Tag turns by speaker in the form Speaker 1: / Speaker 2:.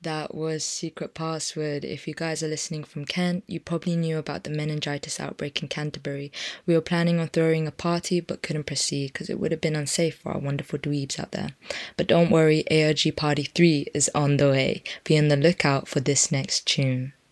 Speaker 1: That was Secret Password. If you guys are listening from Kent, you probably knew about the meningitis outbreak in Canterbury. We were planning on throwing a party but couldn't proceed because it would have been unsafe for our wonderful dweebs out there. But don't worry, ARG Party 3 is on the way. Be on the lookout for this next tune.